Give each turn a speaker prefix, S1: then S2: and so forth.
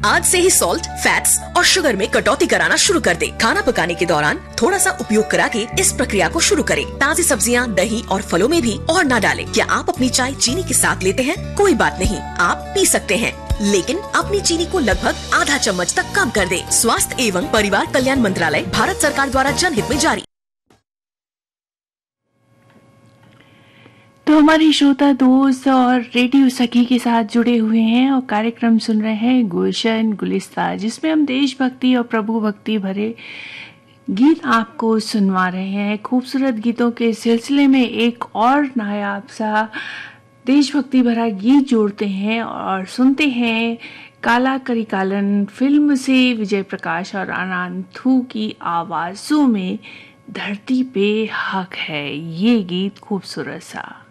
S1: आज से ही salt, fats और शुगर में कटौती कराना शुरू कर दे। खाना पकाने के दौरान थोड़ा सा उपयोग करा के इस प्रक्रिया को शुरू करें। ताज़ी सब्जियां, दही और फलों में भी और न डालें। क्या आप अपनी चाय चीनी के साथ लेते हैं? कोई बात नहीं, आप पी सकते हैं, लेकिन अपनी चीनी को लगभग आधा चम्मच तक कम कर दें। स्वास्थ्य एवं परिवार कल्याण मंत्रालय, भारत सरकार द्वारा जनहित में जारी।
S2: तो हमारे श्रोता दोस्त और रेडियो सखी के साथ जुड़े हुए हैं और कार्यक्रम सुन रहे हैं गुलशन गुलिस्ता, जिसमें हम देशभक्ति और प्रभु भक्ति भरे गीत आपको सुनवा रहे हैं। खूबसूरत गीतों के सिलसिले में एक और नायाब सा देशभक्ति भरा गीत जोड़ते हैं और सुनते हैं काला करिकालन फिल्म से विजय प्रकाश और अनाथू की आवाज़ों में धरती पे हक है, ये गीत खूबसूरत सा।